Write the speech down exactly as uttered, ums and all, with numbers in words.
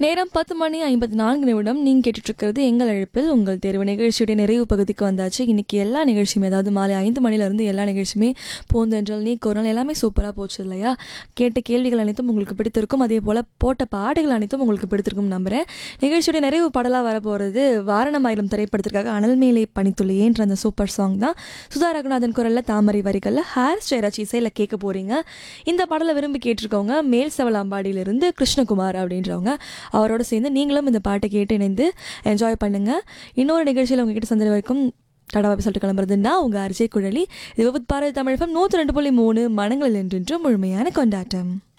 நேரம் பத்து மணி ஐம்பத்தி நான்கு நிமிடம். நீங்கள் கேட்டுட்ருக்கிறது எங்கள் அழைப்பில் உங்கள் தேர்வு நிகழ்ச்சியுடைய நிறைவு பகுதிக்கு வந்தாச்சு. இன்றைக்கி எல்லா நிகழ்ச்சியுமே, அதாவது மாலை ஐந்து மணிலேருந்து எல்லா நிகழ்ச்சியுமே பூந்தென்றல் நீ கொரோனா எல்லாமே சூப்பராக போச்சு இல்லையா? கேட்ட கேள்விகள் அனைத்தும் உங்களுக்கு பிடித்திருக்கும், அதே போல் போட்ட பாடுகள் அனைத்தும் உங்களுக்கு பிடித்திருக்கும் நம்புகிறேன். நிகழ்ச்சியுடைய நிறைவு பாடலாக வரப்போகிறது வாரணமாயிரம் திரைப்படத்திற்காக அனல் மேலே பனித்துளியேன்ற அந்த சூப்பர் சாங் தான். சுதா ரகுநாதன் குரலில், தாமரை வரிகளில், ஹாரிஸ் ஜெயராஜ் இசையில் கேட்க போகிறீங்க. இந்த பாடலை விரும்பி கேட்டிருக்கவங்க மேல் சவலாம்பாடியிலிருந்து கிருஷ்ணகுமார் அப்படின்றவங்க. அவரோட சேர்ந்து நீங்களும் இந்த பாட்டை கேட்டு இணைந்து என்ஜாய் பண்ணுங்கள். இன்னொரு நிகழ்ச்சியில் உங்ககிட்ட சந்திர வரைக்கும் தடவாப்பி சொல்லிட்டு கிளம்புறதுன்னா உங்கள் அரிஜே குழலி. இது விபத் பாரதி தமிழ் நூற்றி ரெண்டு புள்ளி மூணு மனங்களில் என்றென்றும் முழுமையான கொண்டாட்டம்.